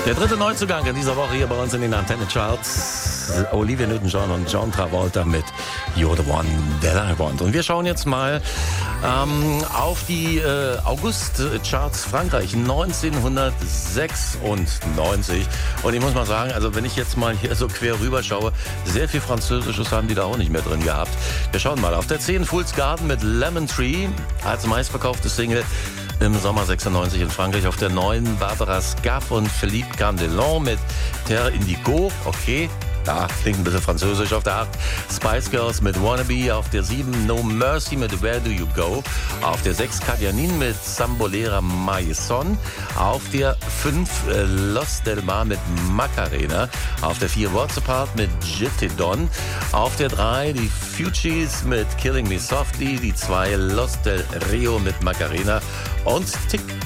Der dritte Neuzugang in dieser Woche hier bei uns in den Antenne-Charts. Olivia Newton-John und John Travolta mit You're the One That I Want. Und wir schauen jetzt mal auf die August-Charts Frankreich 1996. Und ich muss mal sagen, also wenn ich jetzt mal hier so quer rüber schaue, sehr viel Französisches haben die da auch nicht mehr drin gehabt. Wir schauen mal auf der 10 Fool's Garden mit Lemon Tree als meistverkaufte Single im Sommer 96 in Frankreich. Auf der 9 Barbara Scaff und Philippe Candelon mit Terre Indigo. Okay, ja, klingt ein bisschen französisch. Auf der 8 Spice Girls mit Wannabe. Auf der 7 No Mercy mit Where Do You Go. Auf der 6 Kadianin mit Sambolera Maison. Auf der 5 Los Del Mar mit Macarena. Auf der 4 Worlds Apart mit Je Te Donne. Auf der 3 die Fugees mit Killing Me Softly. Die 2 Los Del Rio mit Macarena. Und Tick